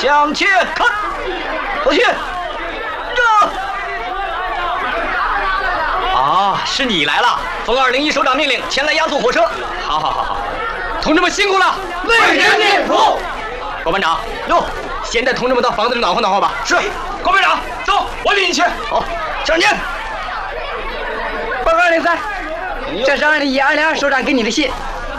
向前看，走去。啊，是你来了！奉201首长命令，前来押送火车。好，同志们辛苦了， 为人民服务。 郭班长，哟，先带同志们到房子里暖和吧。是，郭班长，走，我领你去。好，上前。 报告203，这是201、202首长给你的信。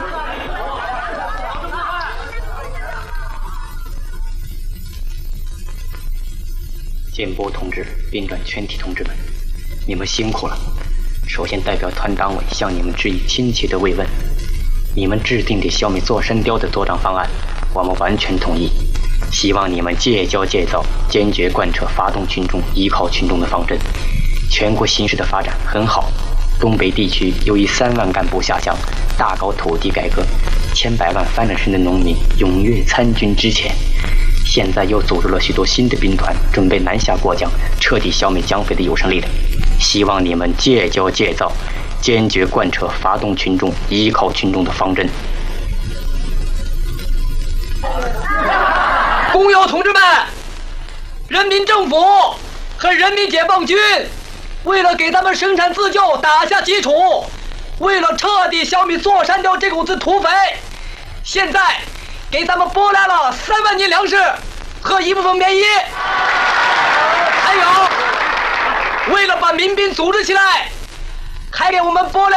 建波同志、编转全体同志们，你们辛苦了。首先代表团党委向你们致以亲切的慰问。你们制定的消灭座山雕的作战方案，我们完全同意。希望你们戒骄戒躁，坚决贯彻发动群众、依靠群众的方针。全国形势的发展很好，东北地区由于3万干部下乡，大搞土地改革，千百万翻了身的农民踊跃参军支前。现在又组织了许多新的兵团，准备南下过江，彻底消灭蒋匪的有生力量。希望你们戒骄戒躁，坚决贯彻发动群众、依靠群众的方针。 工友同志们，人民政府和人民解放军为了给他们生产自救打下基础，为了彻底消灭座山雕这股子土匪，现在给咱们拨来了3万斤粮食和一部分棉衣，还有为了把民兵组织起来，还给我们拨来